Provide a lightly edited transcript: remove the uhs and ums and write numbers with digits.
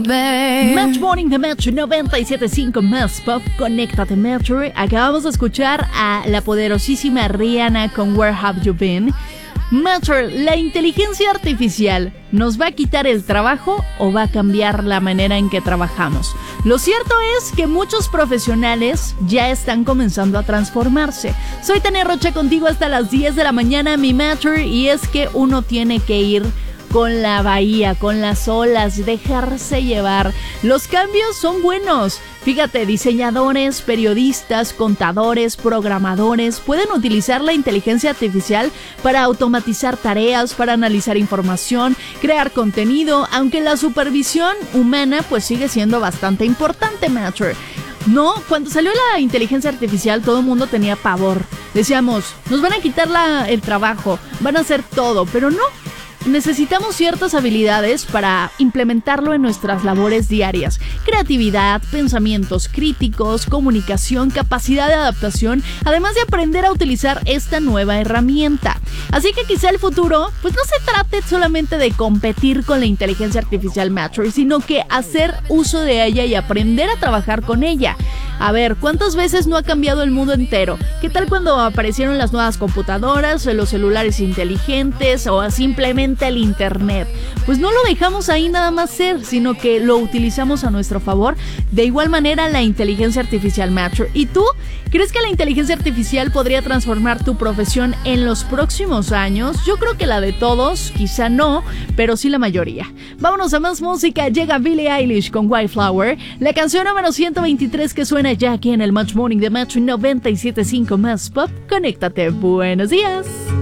Match Morning de Match 97.5 más Pop, conéctate Metro. Acabamos de escuchar a la poderosísima Rihanna con Where Have You Been. Metro, ¿la inteligencia artificial nos va a quitar el trabajo o va a cambiar la manera en que trabajamos? Lo cierto es que muchos profesionales ya están comenzando a transformarse. Soy Tania Rocha contigo hasta las 10 de la mañana, mi Metro, y es que uno tiene que ir con la bahía, con las olas, dejarse llevar. Los cambios son buenos. Fíjate, diseñadores, periodistas, contadores, programadores pueden utilizar la inteligencia artificial para automatizar tareas, para analizar información, crear contenido, aunque la supervisión humana pues sigue siendo bastante importante, Matcher. No, cuando salió la inteligencia artificial todo el mundo tenía pavor. Decíamos, nos van a quitar el trabajo, van a hacer todo, pero no. Necesitamos ciertas habilidades para implementarlo en nuestras labores diarias. Creatividad, pensamientos críticos, comunicación, capacidad de adaptación, además de aprender a utilizar esta nueva herramienta. Así que quizá el futuro, pues no se trate solamente de competir con la inteligencia artificial Matrix, sino que hacer uso de ella y aprender a trabajar con ella. A ver, ¿cuántas veces no ha cambiado el mundo entero? ¿Qué tal cuando aparecieron las nuevas computadoras, los celulares inteligentes o simplemente el internet? Pues no lo dejamos ahí nada más ser, sino que lo utilizamos a nuestro favor. De igual manera la inteligencia artificial Matcher. ¿Y tú? ¿Crees que la inteligencia artificial podría transformar tu profesión en los próximos años? Yo creo que la de todos, quizá no, pero sí la mayoría. Vámonos a más música. Llega Billie Eilish con White Flower, la canción número 123 que suena ya aquí en el Match Morning de Match 97.5 más Pop. Conéctate. Buenos días.